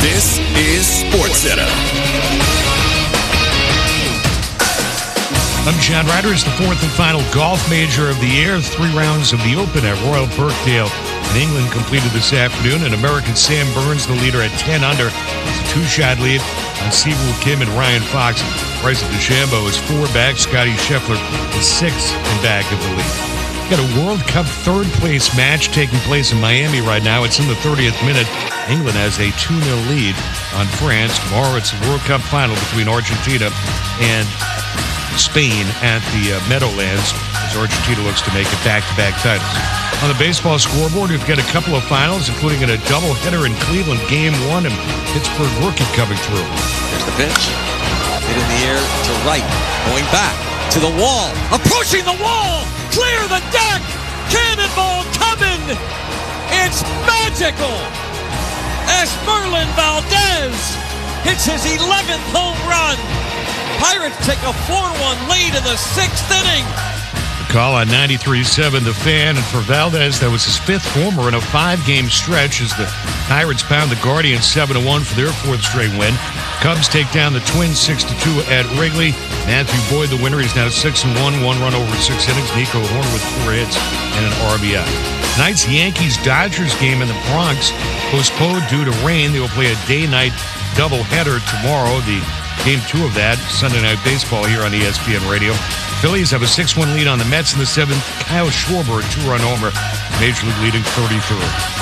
This is SportsCenter. I'm John Ryder. It's the fourth and final golf major of the year. 3 rounds of the Open at Royal Birkdale in England completed this afternoon. And American Sam Burns, the leader at 10 under. It's a 2-shot lead on Siwoo Kim and Ryan Fox. Bryson DeChambeau is 4 back. Scotty Scheffler is 6 and back of the lead. Got a World Cup third-place match taking place in Miami right now. It's in the 30th minute. England has a 2-0 lead on France. Tomorrow it's a World Cup final between Argentina and Spain at the Meadowlands as Argentina looks to make it back-to-back titles. On the baseball scoreboard, we've got a couple of finals, including a doubleheader in Cleveland, Game 1, and Pittsburgh rookie coming through. There's the pitch. Hit in the air to right. Going back to the wall. Approaching the wall. Clear the deck. Cannonball coming. It's magical. Esmerlin Valdez hits his 11th home run. Pirates take a 4-1 lead in the 6th inning. The call on 93.7 The Fan, and for Valdez, that was his 5th homer in a 5-game stretch as the Pirates pound the Guardians 7-1 for their 4th straight win. Cubs take down the Twins 6-2 at Wrigley. Matthew Boyd, the winner, is now 6-1, 1 run over 6 innings. Nico Horner with 4 hits and an RBI. Tonight's Yankees-Dodgers game in the Bronx postponed due to rain. They will play a day-night doubleheader tomorrow. The Game 2 of that, Sunday Night Baseball here on ESPN Radio. Phillies have a 6-1 lead on the Mets in the 7th. Kyle Schwarber, a 2-run homer, Major League leading 33.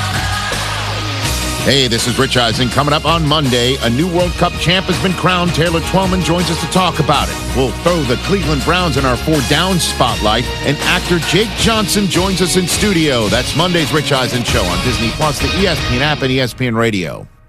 Hey, this is Rich Eisen. Coming up on Monday, a new World Cup champ has been crowned. Taylor Twellman joins us to talk about it. We'll throw the Cleveland Browns in our 4 Down spotlight, and actor Jake Johnson joins us in studio. That's Monday's Rich Eisen Show on Disney+, the ESPN app, and ESPN Radio.